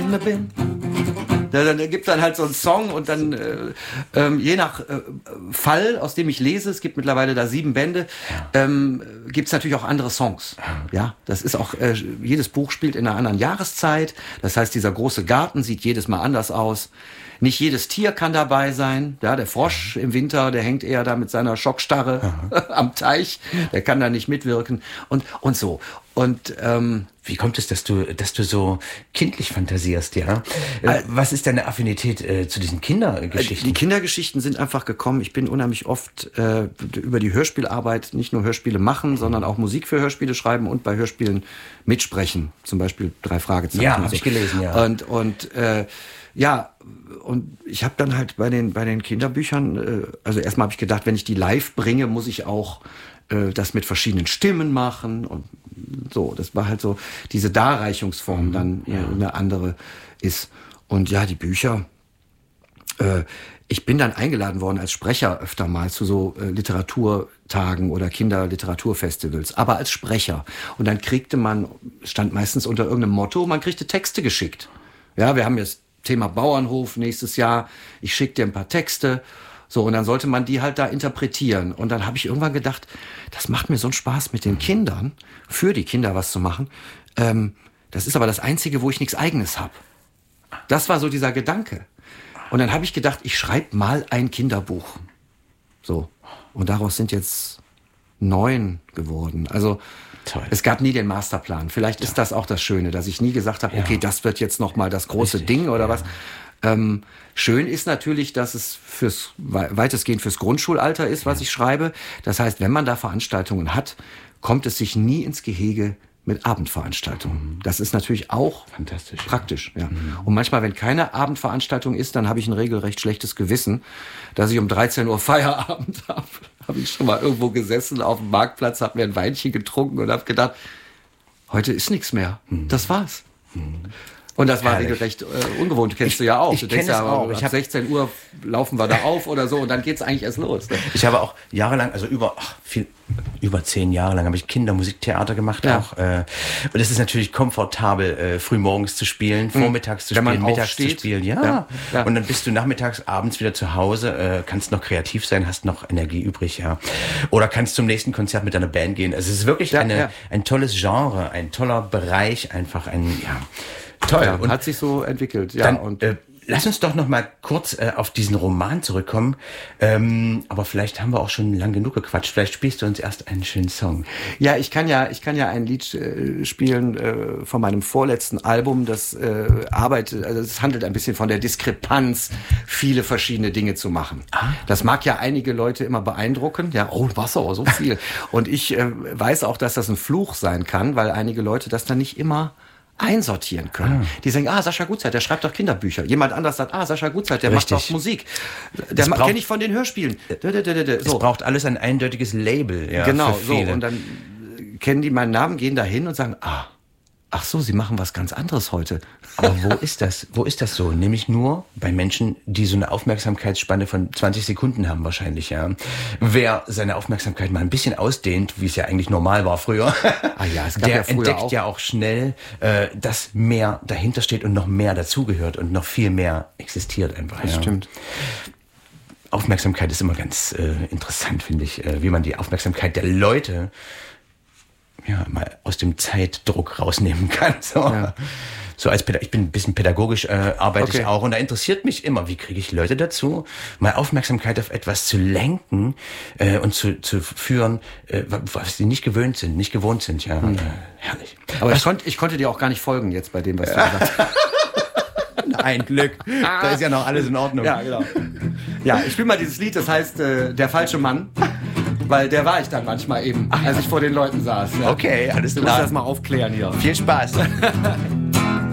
immer bin. Dann gibt dann halt so einen Song und dann je nach Fall, aus dem ich lese, es gibt mittlerweile da 7 Bände, gibt es natürlich auch andere Songs. Ja, das ist auch, jedes Buch spielt in einer anderen Jahreszeit. Das heißt, dieser große Garten sieht jedes Mal anders aus. Nicht jedes Tier kann dabei sein. Ja, der Frosch im Winter, der hängt eher da mit seiner Schockstarre am Teich. Der kann da nicht mitwirken und so. Und wie kommt es, dass du so kindlich fantasierst, ja? Was ist deine Affinität zu diesen Kindergeschichten? Die Kindergeschichten sind einfach gekommen. Ich bin unheimlich oft über die Hörspielarbeit nicht nur Hörspiele machen, sondern auch Musik für Hörspiele schreiben und bei Hörspielen mitsprechen. Zum Beispiel 3 Fragezeichen. Ja, habe ich gelesen, ja. Und ich habe dann halt bei den Kinderbüchern, also erstmal habe ich gedacht, wenn ich die live bringe, muss ich auch das mit verschiedenen Stimmen machen und so. Das war halt so diese Darreichungsform dann eine andere ist. Und ja, die Bücher, ich bin dann eingeladen worden als Sprecher öfter mal zu so Literaturtagen oder Kinderliteraturfestivals, aber als Sprecher. Und dann stand meistens unter irgendeinem Motto, man kriegte Texte geschickt. Ja, wir haben jetzt Thema Bauernhof nächstes Jahr, ich schicke dir ein paar Texte. So, und dann sollte man die halt da interpretieren. Und dann habe ich irgendwann gedacht, das macht mir so einen Spaß mit den Kindern, für die Kinder was zu machen. Das ist aber das Einzige, wo ich nichts Eigenes habe. Das war so dieser Gedanke. Und dann habe ich gedacht, ich schreibe mal ein Kinderbuch. So. Und daraus sind jetzt 9 geworden. Also toll. Es gab nie den Masterplan. Vielleicht ist das auch das Schöne, dass ich nie gesagt habe, okay, das wird jetzt noch mal das große Ding oder was. Schön ist natürlich, dass es weitestgehend fürs Grundschulalter ist, was ich schreibe. Das heißt, wenn man da Veranstaltungen hat, kommt es sich nie ins Gehege mit Abendveranstaltungen. Das ist natürlich auch fantastisch, praktisch. Ja. Und manchmal, wenn keine Abendveranstaltung ist, dann habe ich ein regelrecht schlechtes Gewissen, dass ich um 13 Uhr Feierabend habe. Habe ich schon mal irgendwo gesessen auf dem Marktplatz, habe mir ein Weinchen getrunken und habe gedacht, heute ist nichts mehr. Das war's. Und das war regelrecht ungewohnt. Kennst du ja auch. Du denkst ja, ab 16 Uhr laufen wir da auf oder so und dann geht's eigentlich erst los. Ne? Ich habe auch jahrelang, also über 10 Jahre lang habe ich Kindermusiktheater gemacht auch. Und es ist natürlich komfortabel, frühmorgens zu spielen, vormittags zu spielen, mittags zu spielen. Ja. Und dann bist du nachmittags, abends wieder zu Hause, kannst noch kreativ sein, hast noch Energie übrig, ja. Oder kannst zum nächsten Konzert mit deiner Band gehen. Also es ist wirklich ein tolles Genre, ein toller Bereich, einfach toll. Ja, und hat sich so entwickelt. Ja, dann, lass uns doch noch mal kurz auf diesen Roman zurückkommen. Aber vielleicht haben wir auch schon lang genug gequatscht. Vielleicht spielst du uns erst einen schönen Song. Ja, ich kann ja ein Lied spielen von meinem vorletzten Album. Das es handelt ein bisschen von der Diskrepanz, viele verschiedene Dinge zu machen. Das mag ja einige Leute immer beeindrucken. Ja, oh, Wasser, so viel. Und ich weiß auch, dass das ein Fluch sein kann, weil einige Leute das dann nicht immer einsortieren können. Die sagen, Sascha Gutzeit, der schreibt doch Kinderbücher. Jemand anders sagt, Sascha Gutzeit, der macht doch Musik. Der kenne ich von den Hörspielen. Es braucht alles ein eindeutiges Label. Ja, genau, so. Und dann kennen die meinen Namen, gehen da hin und sagen, ach so, sie machen was ganz anderes heute. Aber wo ist das? Wo ist das so? Nämlich nur bei Menschen, die so eine Aufmerksamkeitsspanne von 20 Sekunden haben wahrscheinlich, ja. Wer seine Aufmerksamkeit mal ein bisschen ausdehnt, wie es ja eigentlich normal war früher, es gab der entdeckt ja auch schnell, dass mehr dahinter steht und noch mehr dazugehört und noch viel mehr existiert einfach. Das stimmt. Aufmerksamkeit ist immer ganz interessant, finde ich, wie man die Aufmerksamkeit der Leute mal aus dem Zeitdruck rausnehmen kann. So als ich bin ein bisschen pädagogisch, arbeite ich auch und da interessiert mich immer, wie kriege ich Leute dazu, mal Aufmerksamkeit auf etwas zu lenken und zu führen, was sie nicht gewohnt sind. Ja, herrlich. Aber ich konnte dir auch gar nicht folgen jetzt bei dem, was du gesagt hast. Ein Glück. Da ist ja noch alles in Ordnung. Ja, genau. Ja, ich spiele mal dieses Lied, das heißt Der falsche Mann. Weil der war ich dann manchmal eben, als ich vor den Leuten saß. Ja. Okay, alles klar. Du musst das mal aufklären hier. Viel Spaß.